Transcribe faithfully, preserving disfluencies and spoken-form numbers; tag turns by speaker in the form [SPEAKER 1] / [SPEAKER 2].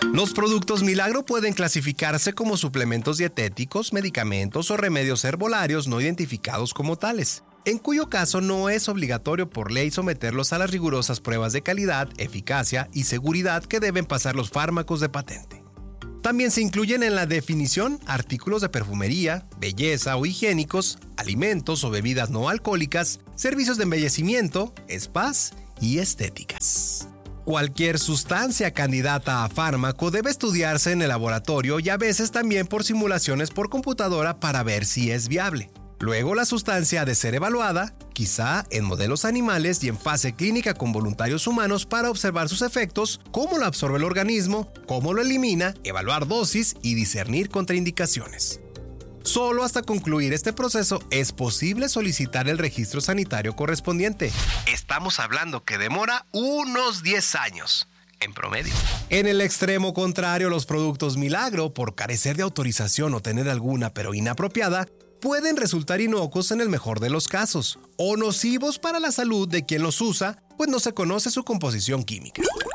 [SPEAKER 1] Los productos milagro pueden clasificarse como suplementos dietéticos, medicamentos o remedios herbolarios no identificados como tales, en cuyo caso no es obligatorio por ley someterlos a las rigurosas pruebas de calidad, eficacia y seguridad que deben pasar los fármacos de patente. También se incluyen en la definición artículos de perfumería, belleza o higiénicos, alimentos o bebidas no alcohólicas, servicios de embellecimiento, spas y estéticas. Cualquier sustancia candidata a fármaco debe estudiarse en el laboratorio y a veces también por simulaciones por computadora para ver si es viable. Luego la sustancia ha de ser evaluada, quizá en modelos animales y en fase clínica con voluntarios humanos para observar sus efectos, cómo lo absorbe el organismo, cómo lo elimina, evaluar dosis y discernir contraindicaciones. Solo hasta concluir este proceso es posible solicitar el registro sanitario correspondiente. Estamos hablando que demora unos diez años. En promedio. En el extremo contrario, los productos milagro, por carecer de autorización o tener alguna pero inapropiada, pueden resultar inocuos en el mejor de los casos, o nocivos para la salud de quien los usa, pues no se conoce su composición química.